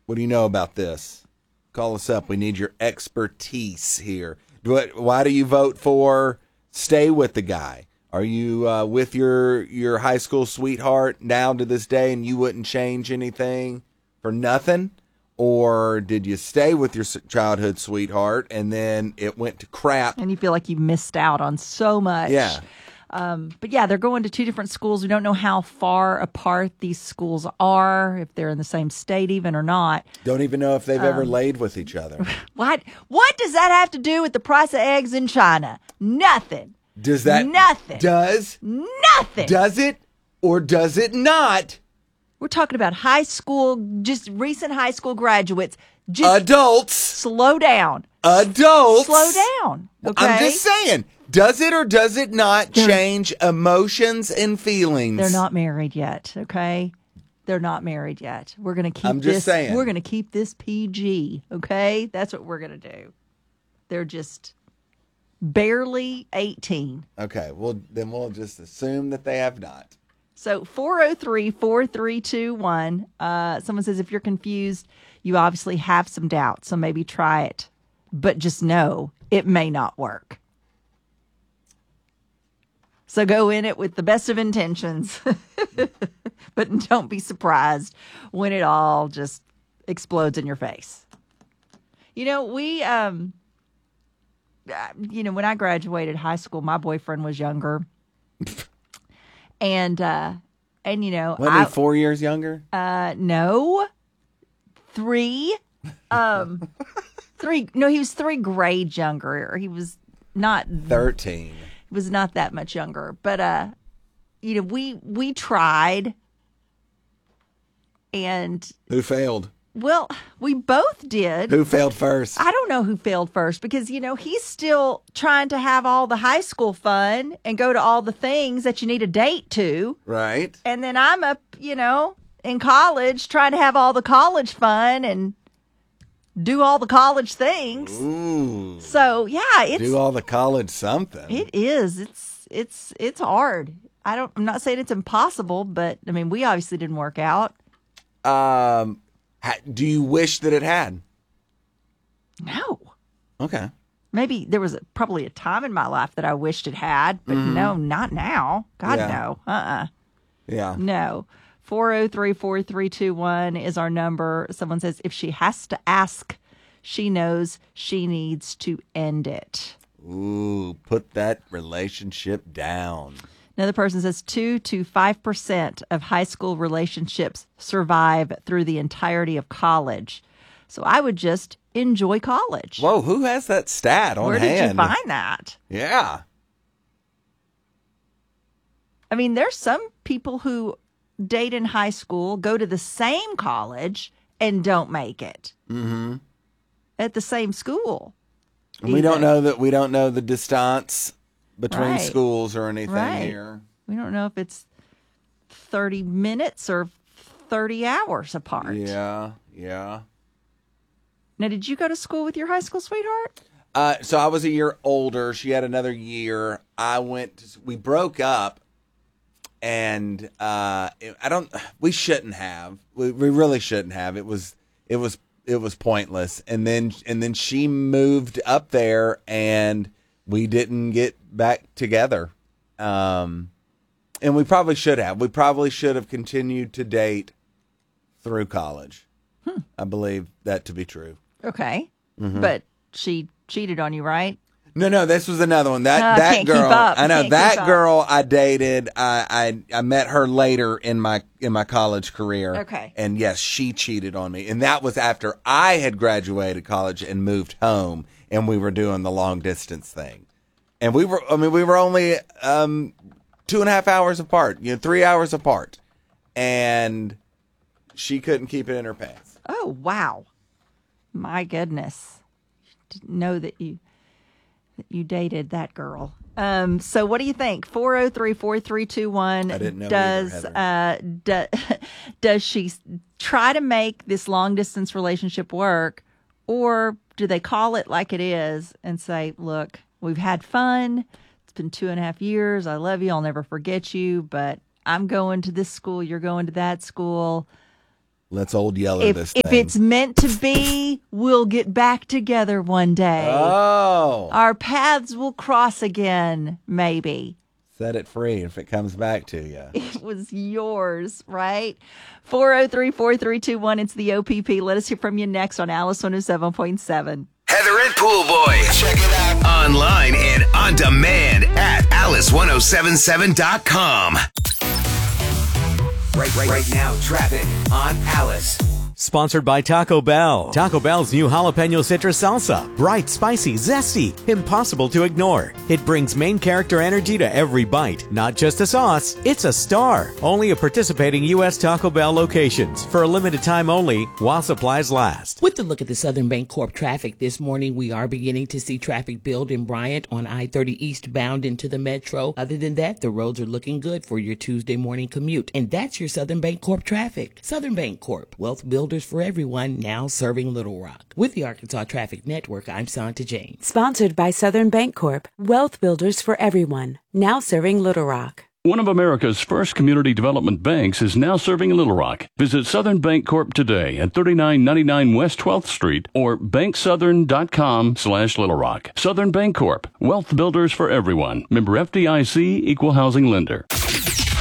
What do you know about this? Call us up. We need your expertise here. Why do you vote for stay with the guy? Are you with your high school sweetheart now to this day and you wouldn't change anything for nothing? Or did you stay with your childhood sweetheart and then it went to crap? And you feel like you missed out on so much. Yeah. But yeah, they're going to two different schools. We don't know how far apart these schools are, if they're in the same state even or not. Don't even know if they've ever laid with each other. What does that have to do with the price of eggs in China? Nothing. Does that? Nothing. Nothing. Does it or does it not? We're talking about high school, just recent high school graduates. Just adults. Slow down. Adults. Slow down. Okay. I'm just saying. Does it or does it not change emotions and feelings? They're not married yet, okay? They're not married yet. We're going to keep I'm just saying. We're going to keep this PG, okay? That's what we're going to do. They're just barely 18. Okay, well, then we'll just assume that they have not. So 403-4321. Someone says if you're confused, you obviously have some doubts, so maybe try it. But just know it may not work. So go in it with the best of intentions, but don't be surprised when it all just explodes in your face. You know, when I graduated high school, my boyfriend was younger. And you know, Wasn't he 4 years younger? No, 3. 3. No, he was 3 grades younger. He was not 13. He was not that much younger. But you know, we tried, and who failed? Well, we both did. Who failed first? I don't know who failed first because, you know, he's still trying to have all the high school fun and go to all the things that you need a date to. Right. And then I'm up, you know, in college trying to have all the college fun and do all the college things. Ooh. So, yeah, it's do all the college something. It is. It's hard. I'm not saying it's impossible, but I mean, we obviously didn't work out. Do you wish that it had? No. Okay. Maybe there was probably a time in my life that I wished it had, but no, not now. God, no. Yeah. No. 403-4321 is our number. Someone says if she has to ask, she knows she needs to end it. Ooh, put that relationship down. Another person says 2 to 5% of high school relationships survive through the entirety of college. So I would just enjoy college. Whoa, who has that stat on hand? Where did you find that? Yeah. I mean, there's some people who date in high school, go to the same college, and don't make it. Mm-hmm. At the same school. We don't know the distance between Right. schools or anything Right. here. We don't know if it's 30 minutes or 30 hours apart. Yeah. Now, did you go to school with your high school sweetheart? So I was a year older. She had another year. We broke up, and we shouldn't have. We really shouldn't have. It was pointless. And then she moved up there, and we didn't get back together. And we probably should have. We probably should have continued to date through college. I believe that to be true. Okay. Mm-hmm. But she cheated on you, right? No, this was another one. That can't girl, keep up. I know Can't that keep up. girl I dated. I met her later in my college career. Okay. And yes, she cheated on me, and that was after I had graduated college and moved home, and we were doing the long distance thing. And we were only 2.5 hours apart, 3 hours apart, and she couldn't keep it in her pants. Oh, wow. My goodness. Didn't know that you dated that girl. So what do you think? 403-4321. I didn't know either, does she try to make this long distance relationship work, or do they call it like it is and say, look, we've had fun. It's been 2.5 years. I love you. I'll never forget you, but I'm going to this school. You're going to that school. Let's old yeller this If thing. it's meant to be, we'll get back together one day. Oh. Our paths will cross again, maybe. Set it free if it comes back to you. It was yours, right? 403-4321. It's the OPP. Let us hear from you next on Alice 107.7. Heather and Pool Boy. Check it out online and on demand at Alice1077.com. Right now, traffic on Alice. Sponsored by Taco Bell. Taco Bell's new jalapeno citrus salsa. Bright, spicy, zesty, impossible to ignore. It brings main character energy to every bite. Not just a sauce, it's a star. Only at participating U.S. Taco Bell locations. For a limited time only, while supplies last. With a look at the Southern Bancorp traffic this morning, we are beginning to see traffic build in Bryant on I-30 eastbound into the metro. Other than that, the roads are looking good for your Tuesday morning commute. And that's your Southern Bancorp traffic. Southern Bancorp, wealth builders for everyone, now serving Little Rock. With the Arkansas Traffic Network, I'm Santa James. Sponsored by Southern Bancorp, wealth builders for everyone, now serving Little Rock. One of America's first community development banks is now serving Little Rock. Visit Southern Bancorp today at 3999 West 12th Street or banksouthern.com/Little Rock. Southern Bancorp, wealth builders for everyone. Member FDIC, equal housing lender.